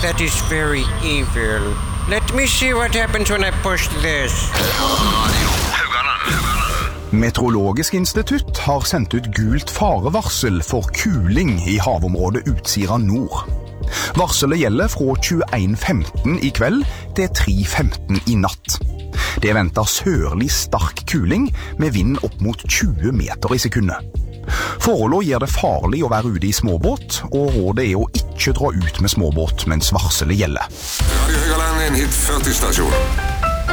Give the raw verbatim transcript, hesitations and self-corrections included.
That is very evil. Let me see what happens when I push this. Meteorologisk institutt har sendt ut gult farevarsel for kuling i havområdet Utsira nord. Varselet gjelder fra tjueen femten i kveld til tre femten i natt. Det er ventet sørlig sterk kuling med vind opp mot tjue meter i sekundet. Forholdene gjør det farlig å være ute i småbåt, og rådet er å ikke dra ut med småbåt mens varselet gjelder. Radio Høgaland, en hit førti stasjon.